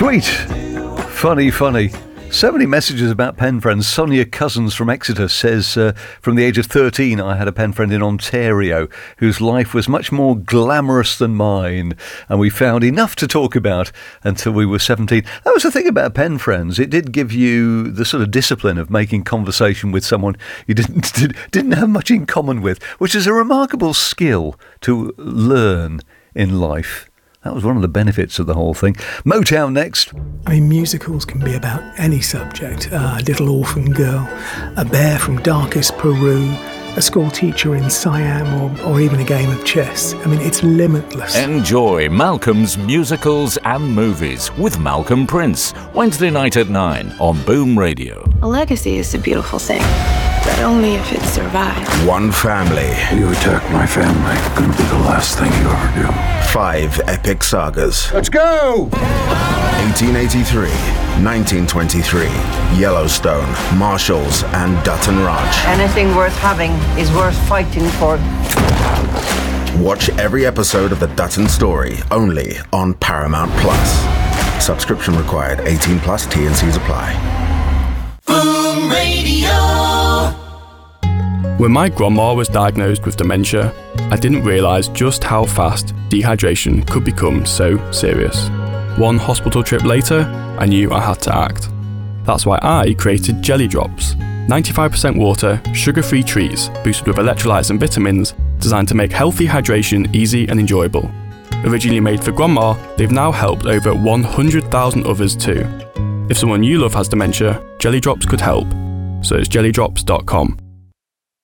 Sweet. Funny. So many messages about pen friends. Sonia Cousins from Exeter says, from the age of 13, I had a pen friend in Ontario whose life was much more glamorous than mine, and we found enough to talk about until we were 17. That was the thing about pen friends. It did give you the sort of discipline of making conversation with someone you didn't have much in common with, which is a remarkable skill to learn in life. That was one of the benefits of the whole thing. Motown next. I mean, musicals can be about any subject. A little orphan girl, a bear from darkest Peru, a school teacher in Siam, or even a game of chess. I mean, it's limitless. Enjoy Malcolm's Musicals and Movies with Malcolm Prince, Wednesday night at 9 on Boom Radio. A legacy is a beautiful thing, but only if it survives. One family. You attack my family, gonna be the last thing you ever do. 5 epic sagas. Let's go! 1883, 1923, Yellowstone, Marshalls, and Dutton Ranch. Anything worth having is worth fighting for. Watch every episode of The Dutton Story, only on Paramount Plus. Subscription required, 18 plus, T&Cs apply. Boom Radio. When my grandma was diagnosed with dementia, I didn't realise just how fast dehydration could become so serious. One hospital trip later, I knew I had to act. That's why I created Jelly Drops. 95% water, sugar-free treats, boosted with electrolytes and vitamins, designed to make healthy hydration easy and enjoyable. Originally made for grandma, they've now helped over 100,000 others too. If someone you love has dementia, Jelly Drops could help. So it's jellydrops.com.